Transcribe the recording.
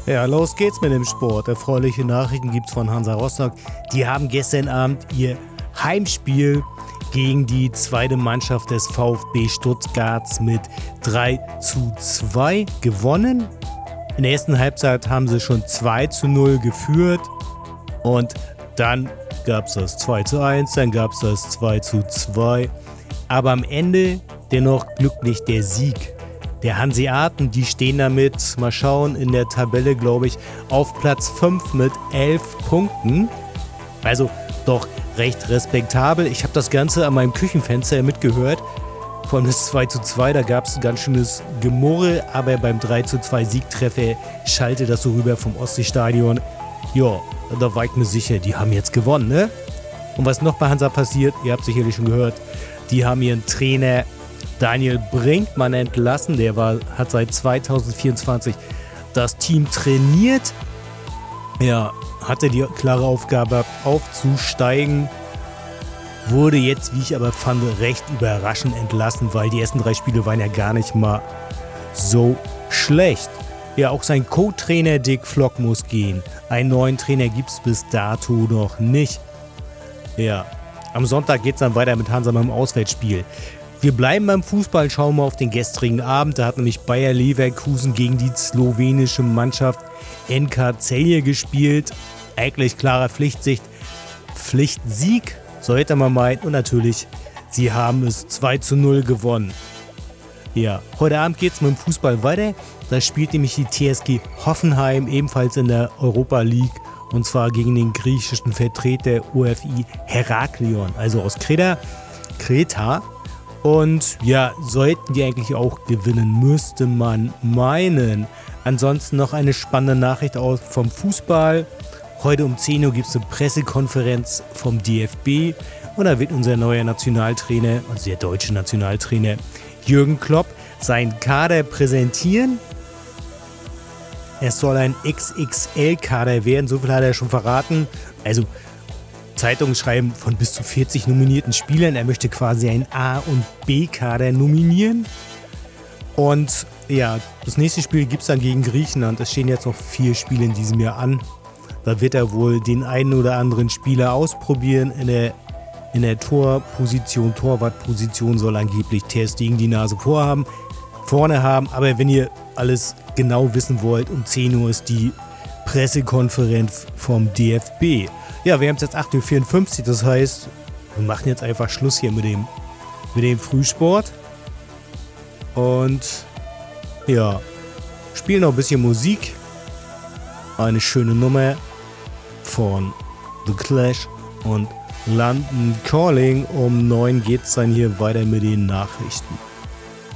Ja, los geht's mit dem Sport. Erfreuliche Nachrichten gibt's von Hansa Rostock. Die haben gestern Abend ihr Heimspiel gegen die zweite Mannschaft des VfB Stuttgarts mit 3:2 gewonnen. In der ersten Halbzeit haben sie schon 2:0 geführt und dann gab's das 2:1, dann gab's das 2:2. Aber am Ende dennoch glücklich der Sieg der Hanseaten. Die stehen damit, mal schauen, in der Tabelle, glaube ich, auf Platz 5 mit 11 Punkten. Also doch recht respektabel. Ich habe das Ganze an meinem Küchenfenster mitgehört. Vor allem das 2:2, da gab es ein ganz schönes Gemurre, aber beim 3:2 Siegtreffer schallte das so rüber vom Ostseestadion. Ja, da war ich mir sicher, die haben jetzt gewonnen, ne? Und was noch bei Hansa passiert, ihr habt sicherlich schon gehört, die haben ihren Trainer Daniel Brinkmann entlassen. Der hat seit 2024 das Team trainiert. Ja, hatte die klare Aufgabe, aufzusteigen. Wurde jetzt, wie ich aber fand, recht überraschend entlassen, weil die ersten 3 Spiele waren ja gar nicht mal so schlecht. Ja, auch sein Co-Trainer Dick Flock muss gehen. Einen neuen Trainer gibt es bis dato noch nicht. Ja, am Sonntag geht es dann weiter mit Hansa beim Auswärtsspiel. Wir bleiben beim Fußball, schauen wir auf den gestrigen Abend. Da hat nämlich Bayer Leverkusen gegen die slowenische Mannschaft NK Celje gespielt. Eigentlich klarer Pflichtsieg, so hätte man meinen. Und natürlich, sie haben es 2:0 gewonnen. Ja, heute Abend geht es mit dem Fußball weiter. Da spielt nämlich die TSG Hoffenheim ebenfalls in der Europa League. Und zwar gegen den griechischen Vertreter OFI Heraklion, also aus Kreta. Und ja, sollten die eigentlich auch gewinnen, müsste man meinen. Ansonsten noch eine spannende Nachricht vom Fußball. Heute um 10 Uhr gibt es eine Pressekonferenz vom DFB. Und da wird unser neuer Nationaltrainer, also der deutsche Nationaltrainer Jürgen Klopp, seinen Kader präsentieren. Es soll ein XXL-Kader werden, so viel hat er schon verraten. Also Zeitungen schreiben von bis zu 40 nominierten Spielern. Er möchte quasi einen A- und B-Kader nominieren. Und ja, das nächste Spiel gibt es dann gegen Griechenland. Es stehen jetzt noch 4 Spiele in diesem Jahr an. Da wird er wohl den einen oder anderen Spieler ausprobieren. In der Torwartposition soll angeblich Ter Stegen die Nase vorne haben. Aber wenn ihr alles genau wissen wollt, um 10 Uhr ist die Pressekonferenz vom DFB. Ja, wir haben es jetzt 8:54 Uhr, das heißt, wir machen jetzt einfach Schluss hier mit dem Frühsport. Und ja, spielen noch ein bisschen Musik. Eine schöne Nummer von The Clash und London Calling. Um 9 geht es dann hier weiter mit den Nachrichten.